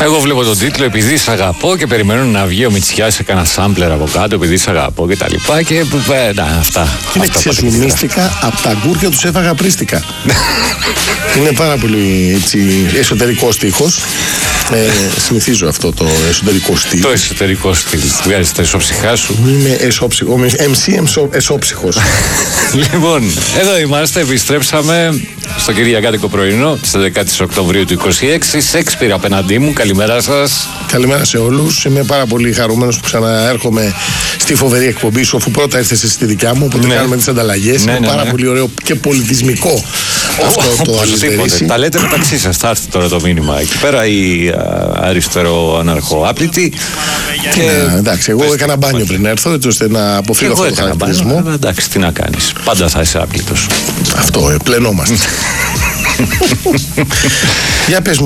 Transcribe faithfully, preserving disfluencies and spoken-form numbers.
Εγώ βλέπω τον τίτλο επειδή σ' αγαπώ και περιμένω να βγει ο Μητσιάς σε κανένα σάμπλερ από κάτω επειδή σ' αγαπώ και τα λοιπά και ε, να, αυτά. Είναι ξεζουμίστηκα, από τα αγκούρια τους έφαγα πρίστικα. Είναι πάρα πολύ έτσι, εσωτερικό στίχος. Ε, συνηθίζω αυτό το εσωτερικό στίχο. Το εσωτερικό στίχο. Βγάζεις τα εσώψυχά σου. Είμαι εσώψυχο. εμ σι εσώψυχος. Λοιπόν, εδώ είμαστε, επιστρέψαμε στο Κυριακάτικο πρωινό στις δέκα Οκτωβρίου του είκοσι έξι. Σέξπιρ απέναντί μου, καλημέρα σας. Καλημέρα σε όλους. Είμαι πάρα πολύ χαρούμενος που ξαναέρχομαι στη φοβερή εκπομπή σου, αφού πρώτα ήρθες στη δικιά μου, οπότε ναι. κάνουμε τις ανταλλαγές. Ναι, είναι ναι, πάρα ναι. πολύ ωραίο και πολιτισμικό αυτό το αλυστερήσι. Τα λέτε μεταξύ σας, θα έρθει τώρα το μήνυμα εκεί πέρα η αριστερό αναρχοάπλητη. Και... Ναι, εντάξει, εγώ έκανα μπάνιο πριν έρθω, έτσι ώστε να αποφύγω αυτό το χαρακτηρισμό. Εντάξει, τι να κάνεις. Πάντα θα είσαι άπλητος. Αυτό, ε, πλενόμαστε. Για πες μου.